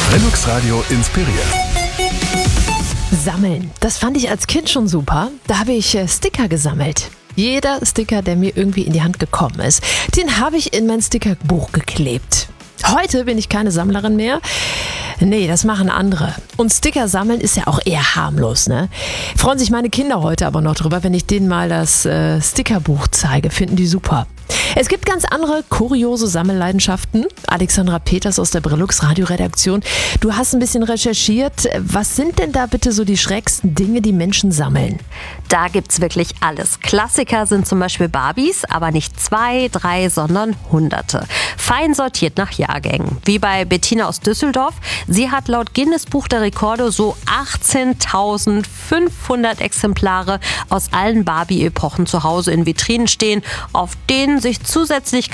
Velux Radio inspiriert. Sammeln. Das fand ich als Kind schon super. Da habe ich Sticker gesammelt. Jeder Sticker, der mir irgendwie in die Hand gekommen ist, den habe ich in mein Stickerbuch geklebt. Heute bin ich keine Sammlerin mehr. Nee, das machen andere. Und Sticker sammeln ist ja auch eher harmlos, ne? Freuen sich meine Kinder heute aber noch drüber, wenn ich denen mal das Stickerbuch zeige. Finden die super. Es gibt ganz andere kuriose Sammelleidenschaften. Alexandra Peters aus der Velux Radioredaktion. Du hast ein bisschen recherchiert. Was sind denn da bitte so die schrägsten Dinge, die Menschen sammeln? Da gibt's wirklich alles. Klassiker sind zum Beispiel Barbies, aber nicht 2, 3, sondern Hunderte. Fein sortiert nach Jahrgängen. Wie bei Bettina aus Düsseldorf. Sie hat laut Guinness Buch der Rekorde so 18.500 Exemplare aus allen Barbie-Epochen zu Hause in Vitrinen stehen, auf denen sich zusätzlich